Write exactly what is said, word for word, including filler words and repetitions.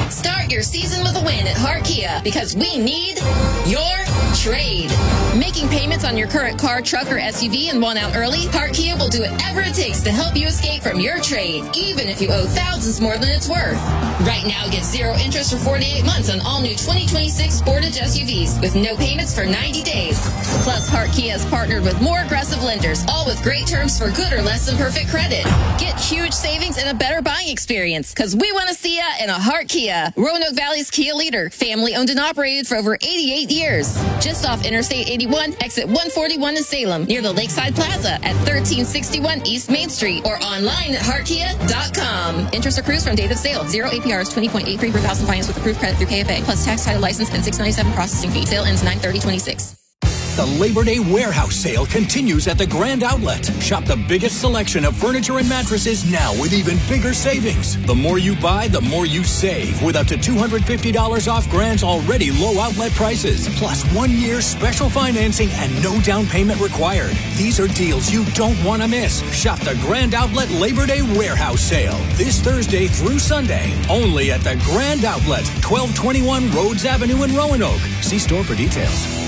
Start your season with a win at Hart Kia because we need your trade. Making payments on your current car, truck, or S U V and want out early? Hart Kia will do whatever it takes to help you escape from your trade, even if you owe thousands more than it's worth. Right now, get zero interest for forty-eight months on all new twenty twenty-six Sportage S U Vs with no payments for ninety days. Plus, Hart Kia has partnered with more aggressive lenders, all with great terms for good or less than perfect credit. Get huge savings and a better buying experience because we want to see ya in a Hart Kia. Roanoke Valley's Kia leader, family owned and operated for over eighty-eight years. Just off Interstate eighty-one, exit one forty-one in Salem, near the Lakeside Plaza at thirteen sixty-one East Main Street or online at hart kia dot com. Interest accrues from date of sale. Zero A P R is twenty point eight three per thousand finance with approved credit through K F A, plus tax, title, license, and six ninety-seven processing fee. Sale ends nine thirty twenty-six. The Labor Day warehouse sale continues at the Grand Outlet. Shop the biggest selection of furniture and mattresses now with even bigger savings. The more you buy, the more you save, with up to two hundred fifty dollars off Grand's already low outlet prices, plus one year special financing and no down payment required. These are deals you don't want to miss. Shop the Grand Outlet Labor Day warehouse sale this Thursday through Sunday, only at the Grand Outlet, twelve twenty-one Rhodes Avenue in Roanoke. See store for details.